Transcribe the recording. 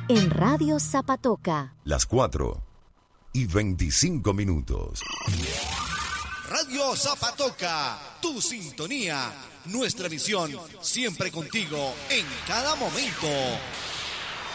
en Radio Zapatoca. Las 4:25. Radio Zapatoca, tu sintonía, nuestra misión, siempre contigo, en cada momento.